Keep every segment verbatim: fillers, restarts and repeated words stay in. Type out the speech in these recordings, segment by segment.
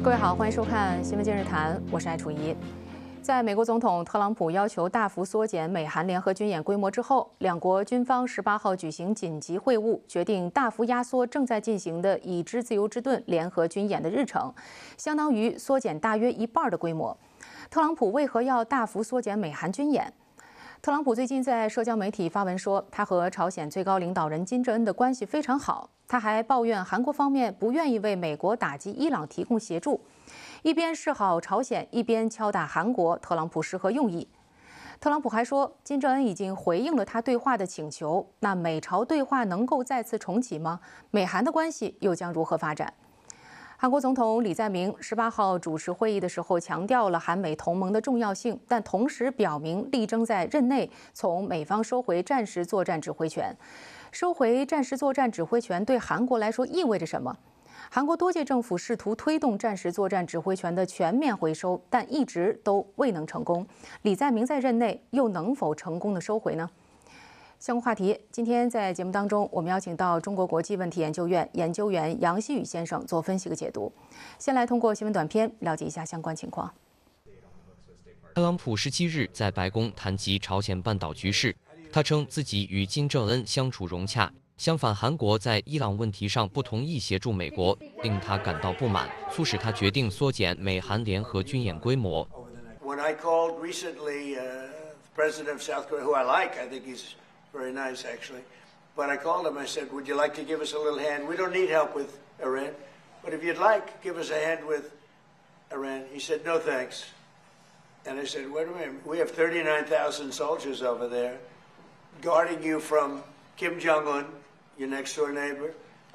各位好，欢迎收看《新闻今日谈》，我是艾楚怡。在美国总统特朗普要求大幅缩减美韩联合军演规模之后，两国军方十八号举行紧急会晤，决定大幅压缩正在进行的已知自由之盾联合军演的日程，相当于缩减大约一半的规模。特朗普为何要大幅缩减美韩军演？特朗普最近在社交媒体发文说，他和朝鲜最高领导人金正恩的关系非常好。他还抱怨韩国方面不愿意为美国打击伊朗提供协助，一边示好朝鲜，一边敲打韩国。特朗普是何用意？特朗普还说，金正恩已经回应了他对话的请求。那美朝对话能够再次重启吗？美韩的关系又将如何发展？韩国总统李在明十八号主持会议的时候强调了韩美同盟的重要性，但同时表明力争在任内从美方收回战时作战指挥权。收回战时作战指挥权对韩国来说意味着什么？韩国多届政府试图推动战时作战指挥权的全面回收，但一直都未能成功。李在明在任内又能否成功的收回呢？相关话题，今天在节目当中，我们邀请到中国国际问题研究院研究员杨希宇先生做分析和解读。先来通过新闻短片了解一下相关情况。 特朗普十七日在白宫谈及朝鲜半岛局势，他称自己与金正恩相处融洽，相反，韩国在伊朗问题上不同意协助美国，令他感到不满，促使他决定缩减美韩联合军演规模。 When I called recently, uh, President of South Korea, who I like, I think he's very nice actually, but I called him. I said, "Would you like to give us a little hand? We don't need help with Iran, but if you'd like, give us a hand with Iran." He said, "No, thanks." And I said, "Wait a minute. We have thirty-nine thousand soldiers over there, guarding you from Kim Jong-un, your next-door neighbor,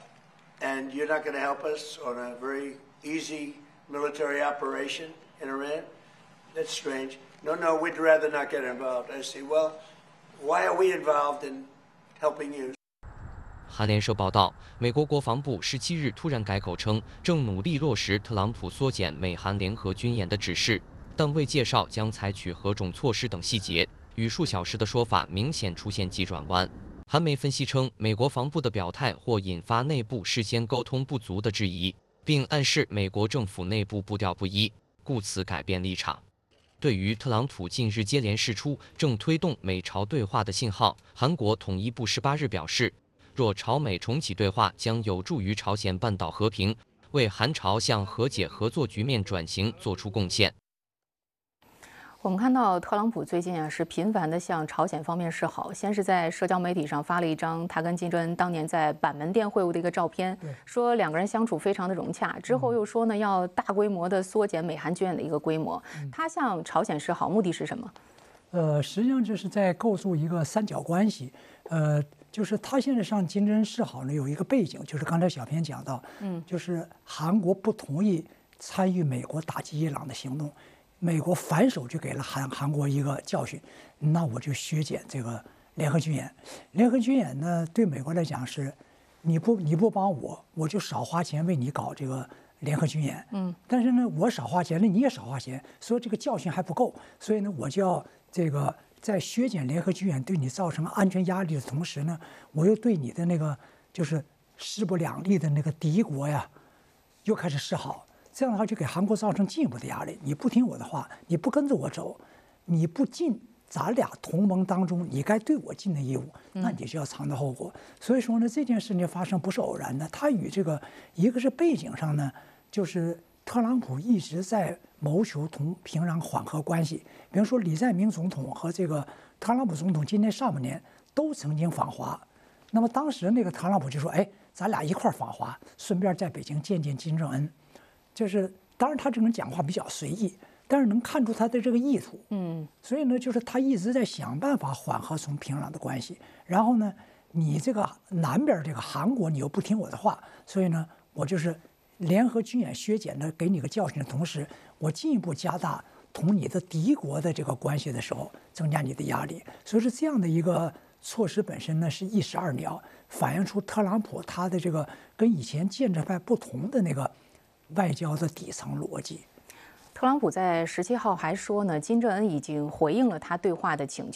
and you're not going to help us on a very easy military operation in Iran? That's strange. No, no, we'd rather not get involved." I say, "Well, why are we involved in helping you?" 韩联社报道，美国国防部十七日突然改口称，正努力落实特朗普缩减美韩联合军演的指示，但未介绍将采取何种措施等细节。与数小时的说法明显出现急转弯。韩媒分析称，美国防部的表态或引发内部事先沟通不足的质疑，并暗示美国政府内部步调不一，故此改变立场。对于特朗普近日接连释出正推动美朝对话的信号，韩国统一部十八日表示，若朝美重启对话，将有助于朝鲜半岛和平，为韩朝向和解合作局面转型做出贡献。 我们看到特朗普最近啊是频繁地向朝鲜方面示好，先是在社交媒体上发了一张他跟金正恩当年在板门店会晤的一个照片，说两个人相处非常的融洽。之后又说呢要大规模的缩减美韩军演的一个规模。他向朝鲜示好目的是什么？ 呃，实际上这是在构筑一个三角关系。呃，就是他现在向金正恩示好呢，有一个背景，就是刚才小片讲到，嗯，就是韩国不同意参与美国打击伊朗的行动。美国反手就给了韩韩国一个教训，那我就削减这个联合军演。联合军演呢，对美国来讲是，你不你不帮我，我就少花钱为你搞这个联合军演。嗯，但是呢，我少花钱，那你也少花钱，所以这个教训还不够，所以呢，我就要这个在削减联合军演对你造成安全压力的同时呢，我又对你的那个就是势不两立的那个敌国呀，又开始示好。这样的话就给韩国造成进一步的压力。你不听我的话，你不跟着我走，你不尽咱俩同盟当中你该对我尽的义务，那你就要承担后果。所以说呢，这件事情发生不是偶然的。它与这个一个是背景上呢，就是特朗普一直在谋求同平壤缓和关系。比如说李在明总统和这个特朗普总统今年上半年都曾经访华，那么当时那个特朗普就说：“哎，咱俩一块儿访华，顺便在北京见见金正恩。”就是当然他这种讲话比较随意，但是能看出他的这个意图。嗯，所以呢，就是他一直在想办法缓和从平壤的关系。然后呢，你这个南边这个韩国你又不听我的话，所以呢，我就是联合军演削减的给你个教训的同时，我进一步加大同你的敌国的这个关系的时候，增加你的压力。所以是这样的一个措施本身呢是一石二鸟，反映出特朗普他的这个跟以前建制派不同的那个外交的底层逻辑。 特朗普在十七号还说呢，金正恩已经回应了他对话的请求。